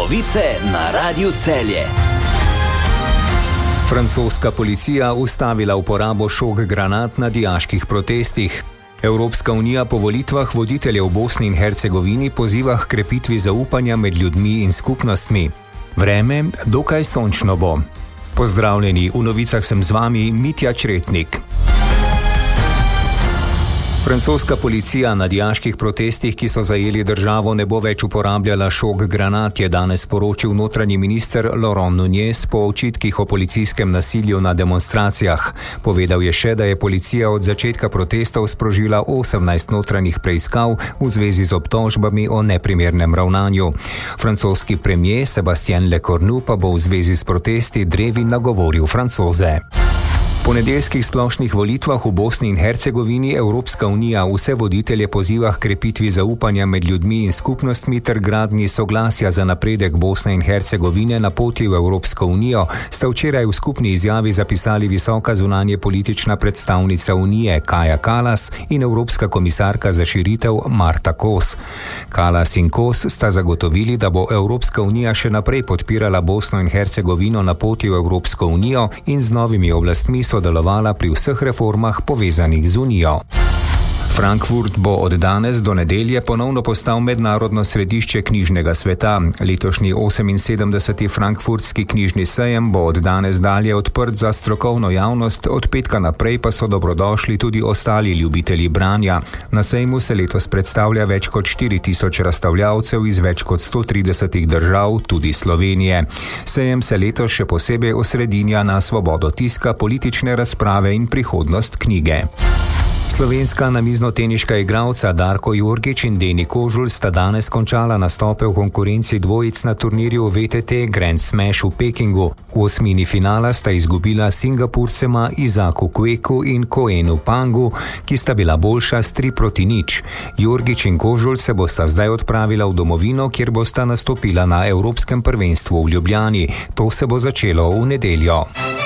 Novice na Radiu Celje. Francoska policija ustavila uporabo šok granat na dijaških protestih. Evropska unija po volitvah voditeljev v Bosni in Hercegovini poziva k krepitvi zaupanja med ljudmi in skupnostmi. Vreme dokaj sončno bo. Pozdravljeni, v novicah sem z vami Mitja Čretnik. Francoska policija na dijaških protestih, ki so zajeli državo, ne bo več uporabljala šok granat, je danes sporočil notranji minister Laurent Nunez po očitkih o policijskem nasilju na demonstracijah. Povedal je še, da je policija od začetka protestov sprožila 18 notranjih preiskav v zvezi z obtožbami o neprimernem ravnanju. Francoski premier Sébastien Lecornu pa bo v zvezi s protesti drevi nagovoril Francoze. Po nedeljskih splošnih volitvah v Bosni in Hercegovini Evropska unija vse voditelje poziva k krepitvi zaupanja med ljudmi in skupnostmi ter gradnji soglasja za napredek Bosne in Hercegovine na poti v Evropsko unijo, sta včeraj v skupni izjavi zapisali visoka zunanje politična predstavnica Unije Kaja Kallas in Evropska komisarka za širitev Marta Kos. Kallas in Kos sta zagotovili, da bo Evropska unija še naprej podpirala Bosno in Hercegovino na poti v Evropsko unijo in z novimi oblastmi sodelovala pri vseh reformah povezanih z Unijo. Frankfurt bo od danes do nedelje ponovno postal mednarodno središče knjižnega sveta. Letošnji 78. frankfurtski knjižni sejem bo od danes dalje odprt za strokovno javnost, od petka naprej pa so dobrodošli tudi ostali ljubitelji branja. Na sejmu se letos predstavlja več kot 4000 razstavljavcev iz več kot 130 držav, tudi Slovenije. Sejem se letos še posebej osredinja na svobodo tiska, politične razprave in prihodnost knjige. Slovenska namiznoteniška igralca Darko Jorgić in Deni Kožul sta danes končala nastope v konkurenci dvojic na turnirju VTT Grand Smash v Pekingu. V osmini finala sta izgubila Singapurcema Izaku Kweku in Koenu Pangu, ki sta bila boljša s 3-0. Jorgić in Kožul se bosta zdaj odpravila v domovino, kjer bosta nastopila na Evropskem prvenstvu v Ljubljani. To se bo začelo v nedeljo.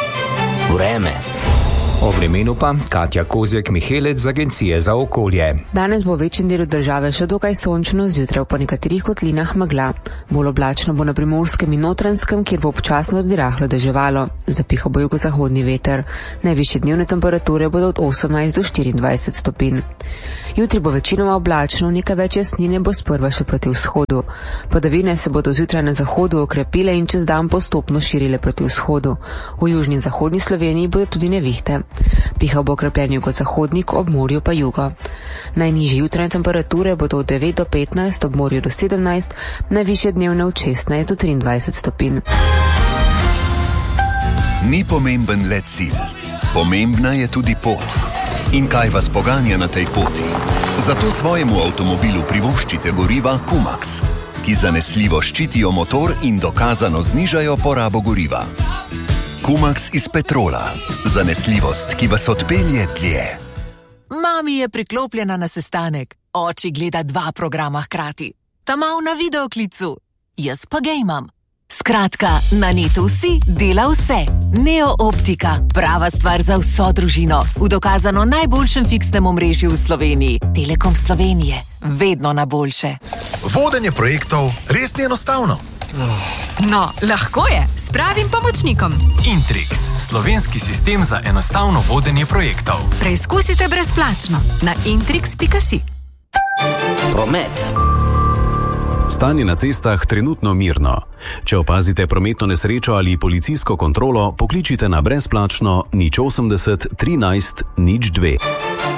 Vreme. O vremenu pa Katja Kozjek-Mihelec z Agencije za okolje. Danes bo v večjem delu države še dokaj sončno, zjutraj po nekaterih kotlinah megla. Bolj oblačno bo na Primorskem in Notranjskem, kjer bo občasno tudi rahlo deževalo. Zapihal bo jugozahodni veter. Najvišje dnevne temperature bodo od 18 do 24 stopinj. Jutri bo večinoma oblačno, nekaj več jasnine bo sprva še proti vzhodu. Padavine se bodo zjutraj na zahodu okrepile in čez dan postopno širile proti vzhodu. V južni in zahodni Sloveniji bodo tudi nevihte. Pihal bo okrepljen jugozahodnik, ob morju pa jugo. Najnižje jutranje temperature bodo od 9 do 15, ob morju do 17, najvišje dnevne od 16 do 23 stopinj. Ni pomemben le cilj, pomembna je tudi pot. In kaj vas poganja na tej poti? Zato svojemu avtomobilu privoščite goriva Kumax, ki zanesljivo ščitijo motor in dokazano znižajo porabo goriva. Kumax iz petrola. Zanesljivost, ki vas odpelje dlje. Mami je priklopljena na sestanek. Oči gleda 2 programa hkrati. Ta mal na videoklicu. Jaz pa gejmam. Skratka, na netu vsi dela vse. Neo Optika. Prava stvar za vso družino. V dokazano najboljšem fiksnem omrežju v Sloveniji. Telekom Slovenije. Vedno na boljše. Vodenje projektov res ni enostavno. No, lahko je, s pravim pomočnikom. Intrix, slovenski sistem za enostavno vodenje projektov. Preizkusite brezplačno na intrix.si. Promet. Stanje na cestah trenutno mirno. Če opazite prometno nesrečo ali policijsko kontrolo, pokličite na brezplačno 080 13 02.